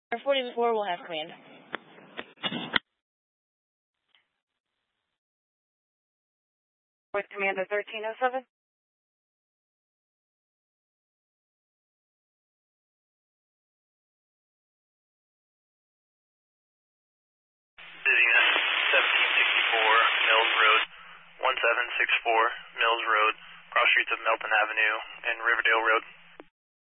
Air 44 will have command. With Commander 1307. Busyness 1764 Mills Road, 1764 Mills Road, cross streets of Melton Avenue and Riverdale Road.